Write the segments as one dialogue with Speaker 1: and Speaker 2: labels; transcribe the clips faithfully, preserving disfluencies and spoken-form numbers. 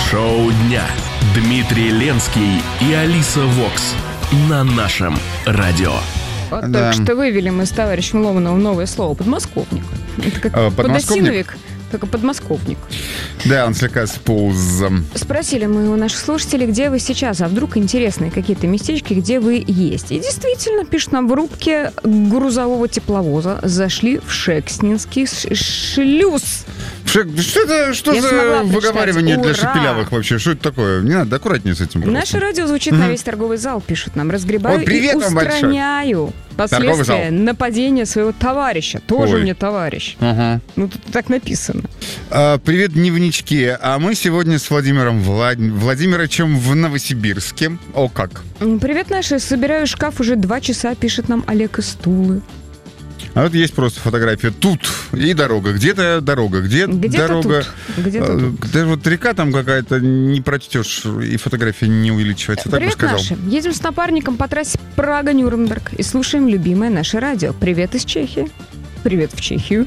Speaker 1: Шоу дня. Дмитрий Ленский и Алиса Вокс на нашем радио.
Speaker 2: Вот
Speaker 3: Да.
Speaker 2: только что вывели мы с товарищем Ломановым новое слово «подмосковник». Это как
Speaker 3: А, подмосковник?
Speaker 2: подосиновик, только подмосковник.
Speaker 3: Да, он слегка сполз.
Speaker 2: Спросили мы у наших слушателей, где вы сейчас, а вдруг интересные какие-то местечки, где вы есть. И действительно, пишут нам, в рубке грузового тепловоза зашли в Шекснинский ш- шлюз.
Speaker 3: Шек, что это, что
Speaker 2: Я
Speaker 3: за
Speaker 2: смогла прочитать.
Speaker 3: выговаривание для
Speaker 2: Ура!
Speaker 3: шепелявых вообще? Что это такое? Не надо, аккуратнее с этим. просто.
Speaker 2: Наше радио звучит на весь торговый зал, пишут нам. Разгребаю
Speaker 3: Ой, привет
Speaker 2: и
Speaker 3: вам большой.
Speaker 2: устраняю
Speaker 3: Торговый
Speaker 2: последствия
Speaker 3: зал.
Speaker 2: нападения своего товарища. Тоже
Speaker 3: Ой.
Speaker 2: мне товарищ.
Speaker 3: Ага.
Speaker 2: Ну, тут так написано.
Speaker 3: А, привет, дневнички. А мы сегодня с Владимиром Влад... Владимировичем в Новосибирске. О, как.
Speaker 2: М, Привет, наши. Собираю шкаф уже два часа, пишет нам Олег из Тулы.
Speaker 3: А вот есть просто фотография. Тут и дорога. Где-то дорога. Где
Speaker 2: Где-то
Speaker 3: дорога.
Speaker 2: тут. Где-то
Speaker 3: А,
Speaker 2: тут.
Speaker 3: Даже вот река там какая-то, не прочтешь, и фотография не увеличивается. Так бы
Speaker 2: Привет,
Speaker 3: сказал.
Speaker 2: наши. Едем с напарником по трассе Прага-Нюрнберг и слушаем любимое наше радио. Привет из Чехии. Привет в Чехию.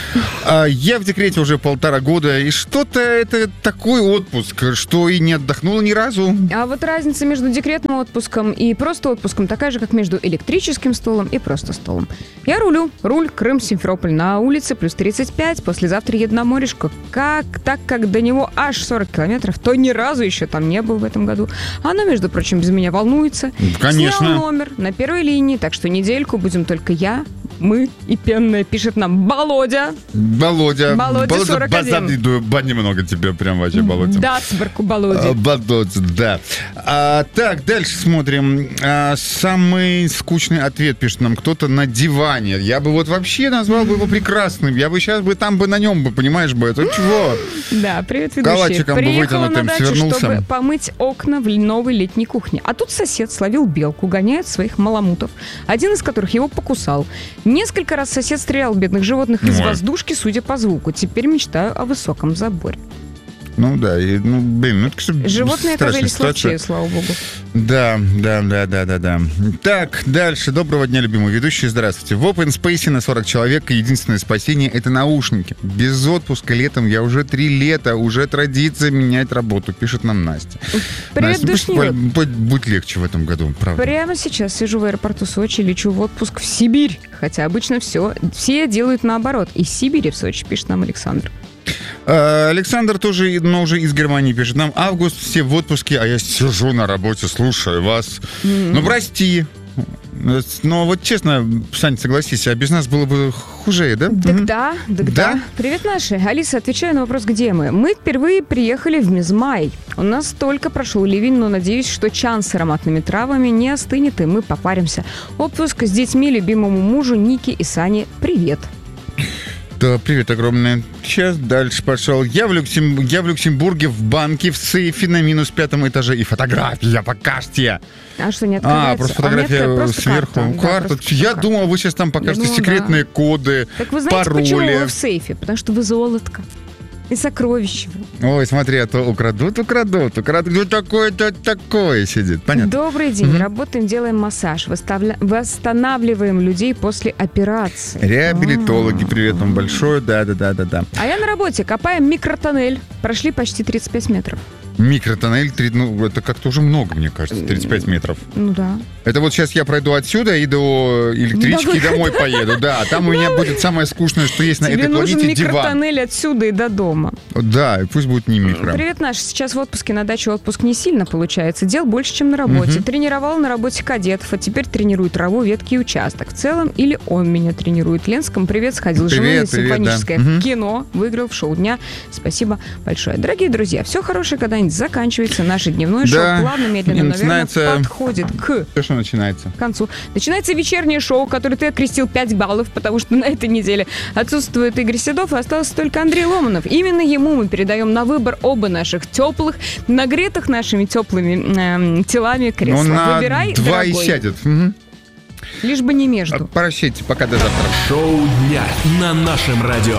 Speaker 3: А, я в декрете уже полтора года, и что-то это такой отпуск, что и не отдохнула ни разу.
Speaker 2: А вот разница между декретным отпуском и просто отпуском такая же, как между электрическим столом и просто столом. Я рулю. Руль Крым-Симферополь. На улице плюс тридцать пять. Послезавтра еду на морешко. Как, так как до него аж сорок километров, то ни разу еще там не был в этом году. Оно, между прочим, без меня волнуется.
Speaker 3: Конечно.
Speaker 2: Снял номер на первой линии, так что недельку будем только я, мы и пенная, пишет нам Володя.
Speaker 3: Володя.
Speaker 2: Володя, сорок один.
Speaker 3: базады, бани много тебе прям вообще, Володя.
Speaker 2: Да, цбарку
Speaker 3: А,
Speaker 2: Володя.
Speaker 3: Володя, да. А, так, дальше смотрим. А, самый скучный ответ пишет нам кто-то на диване. Я бы вот вообще назвал бы его прекрасным. Я бы сейчас бы там бы на нем бы, понимаешь бы, это чего?
Speaker 2: Да, привет, ведущий.
Speaker 3: Калачиком бы
Speaker 2: Приехала на
Speaker 3: вытянутым
Speaker 2: дачу,
Speaker 3: свернулся.
Speaker 2: чтобы помыть окна в новой летней кухне. А тут сосед словил белку, гоняет своих маламутов, один из которых его покусал. Несколько раз сосед стрелял бедных животных из
Speaker 3: Ой.
Speaker 2: воздушки, судя по звуку. Теперь мечтаю о высоком заборе.
Speaker 3: Ну да, и, ну, блин, ну это, конечно,
Speaker 2: Животные
Speaker 3: страшная
Speaker 2: оказались
Speaker 3: ситуация.
Speaker 2: ловчее, слава богу.
Speaker 3: Да, да, да, да, да, да. Так, дальше. Доброго дня, любимый ведущий. Здравствуйте. В Open Space на сорок человек единственное спасение — это наушники. Без отпуска летом я уже три лета. Уже традиция менять работу, пишет нам Настя.
Speaker 2: Привет,
Speaker 3: Настя, пусть
Speaker 2: душнило.
Speaker 3: будь, будь легче в этом году, правда.
Speaker 2: Прямо сейчас сижу в аэропорту Сочи, лечу в отпуск в Сибирь. Хотя обычно все, все делают наоборот. Из Сибири в Сочи, пишет нам Александр.
Speaker 3: А, Александр тоже, но уже из Германии пишет нам: август, все в отпуске, а я сижу на работе, слушаю вас. Ну, прости. Но вот честно, Сань, согласись, а без нас было бы хуже, да?
Speaker 2: Так
Speaker 3: Мгм.
Speaker 2: да, так
Speaker 3: Да?
Speaker 2: да. Привет, наши. Алиса, отвечаю на вопрос, где мы. Мы впервые приехали в Мизмай. У нас только прошел ливень, но надеюсь, что чан с ароматными травами не остынет, и мы попаримся. Отпуск с детьми, любимому мужу Нике и Сане. Привет.
Speaker 3: Да, привет огромное. Сейчас дальше пошел. Я в, Люксем... я в Люксембурге в банке в сейфе на минус пятом этаже. И фотография, покажите.
Speaker 2: А что, не открывается?
Speaker 3: А, просто
Speaker 2: А, не
Speaker 3: фотография
Speaker 2: откры- просто
Speaker 3: сверху.
Speaker 2: карта. Да,
Speaker 3: Карта.
Speaker 2: просто
Speaker 3: Я
Speaker 2: карта.
Speaker 3: думал, вы сейчас там покажете
Speaker 2: думала,
Speaker 3: секретные коды,
Speaker 2: Так вы знаете, почему
Speaker 3: пароли.
Speaker 2: вы в сейфе? Потому что вы золотко. И сокровище.
Speaker 3: Ой, смотри, а то украдут, украдут, украдут. Ну, такое-то такое сидит. Понятно.
Speaker 2: Добрый день.
Speaker 3: Мгм.
Speaker 2: Работаем, делаем массаж. Восставля- Восстанавливаем людей после операции.
Speaker 3: Реабилитологи,
Speaker 2: А.
Speaker 3: привет вам большое. Да-да-да-да-да.
Speaker 2: А я на работе. Копаем микротоннель. Прошли почти тридцать пять метров.
Speaker 3: Микротоннель, три- ну, это как-то уже много, мне кажется, тридцать пять метров.
Speaker 2: Ну да.
Speaker 3: Это вот сейчас я пройду отсюда и до электрички и домой поеду. Да, а там у меня будет самое скучное, что есть на
Speaker 2: Тебе
Speaker 3: этой
Speaker 2: нужен
Speaker 3: планете, диван.
Speaker 2: микротоннель отсюда и до дома.
Speaker 3: Да, и пусть будет не микро.
Speaker 2: Привет, наш. Сейчас в отпуске на даче отпуск не сильно получается. Дел больше, чем на работе.
Speaker 3: Мгм.
Speaker 2: Тренировал на работе кадетов, а теперь тренирую траву, ветки и участок. В целом, или он меня тренирует. Ленскому привет. Сходил с женой
Speaker 3: Привет,
Speaker 2: на
Speaker 3: привет,
Speaker 2: симфоническое
Speaker 3: да. Мгм.
Speaker 2: кино. Выиграл в шоу дня. Спасибо большое. Дорогие друзья, все хорошее когда-нибудь заканчивается. Наше дневное
Speaker 3: Да.
Speaker 2: шоу плавно, медленно,
Speaker 3: И
Speaker 2: наверное,
Speaker 3: начинается-
Speaker 2: подходит к
Speaker 3: Все, что начинается.
Speaker 2: концу. Начинается вечернее шоу, которое ты окрестил пять баллов, потому что на этой неделе отсутствует Игорь Седов, и остался только Андрей Ломанов. Именно ему мы передаем на выбор оба наших теплых, нагретых нашими теплыми эм, телами кресла.
Speaker 3: Он на
Speaker 2: Выбирай,
Speaker 3: два и
Speaker 2: дорогой.
Speaker 3: сядет. Мгм.
Speaker 2: Лишь бы не между.
Speaker 3: Прощайте, пока до завтра.
Speaker 1: Шоу дня на нашем радио.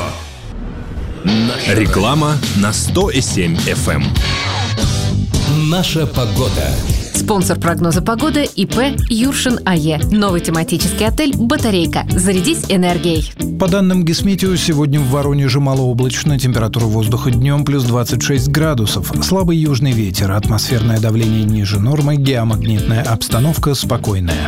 Speaker 1: Наше
Speaker 4: Реклама на сто и семь эф эм.
Speaker 5: Наша погода.
Speaker 4: Спонсор прогноза погоды ИП Юршин АЕ. Новый тематический отель «Батарейка». Зарядись энергией.
Speaker 5: По данным Гисметео, сегодня в Воронеже малооблачно, температура воздуха днем плюс двадцать шесть градусов. Слабый южный ветер, атмосферное давление ниже нормы, геомагнитная обстановка спокойная.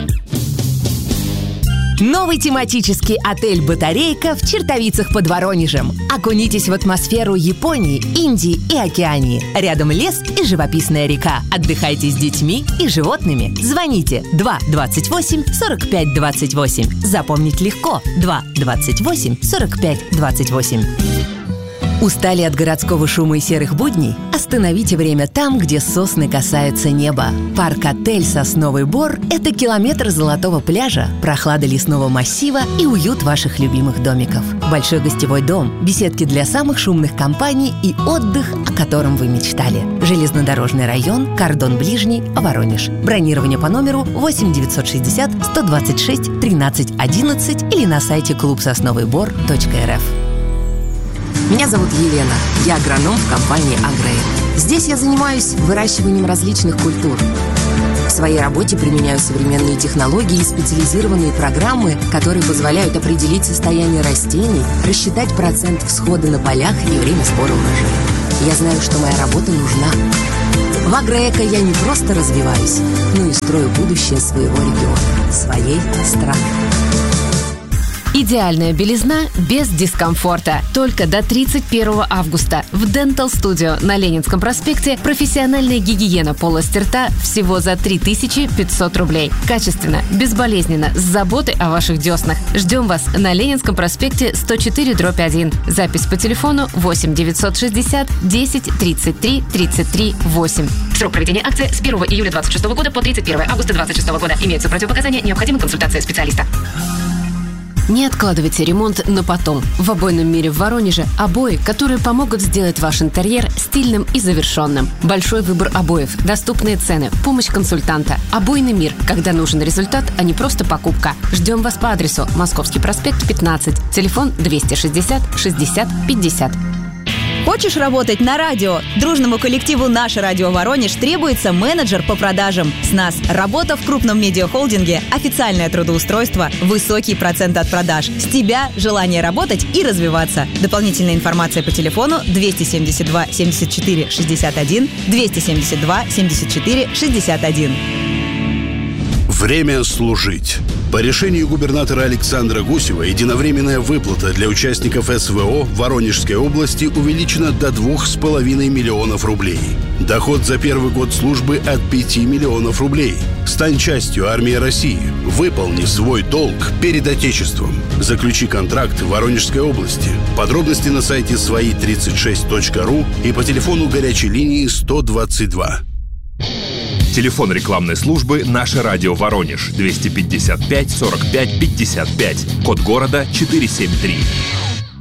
Speaker 6: Новый тематический отель «Батарейка» в Чертовицах под Воронежем. Окунитесь в атмосферу Японии, Индии и Океании. Рядом лес и живописная река. Отдыхайте с детьми и животными. Звоните два двадцать восемь сорок пять двадцать восемь. Запомнить легко. два двадцать восемь сорок пять двадцать восемь. Устали от городского шума и серых будней? Остановите время там, где сосны касаются неба. Парк-отель «Сосновый Бор» — это километр золотого пляжа, прохлада лесного массива и уют ваших любимых домиков. Большой гостевой дом, беседки для самых шумных компаний и отдых, о котором вы мечтали. Железнодорожный район, кордон ближний, Воронеж. Бронирование по номеру восемь девятьсот шестьдесят сто двадцать шесть тринадцать одиннадцать или на сайте клуб сосновый бор точка эр эф. Меня зовут Елена, я агроном в компании «Агрейн». Здесь я занимаюсь выращиванием различных культур. В своей работе применяю современные технологии и специализированные программы, которые позволяют определить состояние растений, рассчитать процент всхода на полях и время сбора урожая. Я знаю, что моя работа нужна. В «Агроэко» я не просто развиваюсь, но и строю будущее своего региона, своей страны.
Speaker 4: Идеальная белизна без дискомфорта. Только до тридцать первого августа в Dental Studio на Ленинском проспекте профессиональная гигиена полости рта всего за три тысячи пятьсот рублей. Качественно, безболезненно, с заботой о ваших деснах. Ждем вас на Ленинском проспекте сто четыре дробь один. Запись по телефону восемь девятьсот шестьдесят десять тридцать три тридцать три восемь. Срок проведения акции с первого июля двадцать шестого года по тридцать первого августа двадцать шестого года. Имеются противопоказания, необходима консультация специалиста. Не откладывайте ремонт на потом. В обойном мире в Воронеже обои, которые помогут сделать ваш интерьер стильным и завершенным. Большой выбор обоев, доступные цены, помощь консультанта. Обойный мир, когда нужен результат, а не просто покупка. Ждем вас по адресу Московский проспект пятнадцать. Телефон двести шестьдесят шестьдесят пятьдесят.
Speaker 7: Хочешь работать на радио? Дружному коллективу «Наше радио Воронеж» требуется менеджер по продажам. С нас работа в крупном медиахолдинге, официальное трудоустройство, высокий процент от продаж. С тебя желание работать и развиваться. Дополнительная информация по телефону двести семьдесят два семьдесят четыре шестьдесят один, двести семьдесят два семьдесят четыре шестьдесят один.
Speaker 8: Время служить. По решению губернатора Александра Гусева единовременная выплата для участников эс вэ о в Воронежской области увеличена до двух с половиной миллионов рублей. Доход за первый год службы от пяти миллионов рублей. Стань частью армии России. Выполни свой долг перед Отечеством. Заключи контракт в Воронежской области. Подробности на сайте свои тридцать шесть точка ру и по телефону горячей линии сто двадцать два.
Speaker 1: Телефон рекламной службы «Наше радио Воронеж» двести пятьдесят пять сорок пять пятьдесят пять. Код города четыреста семьдесят три.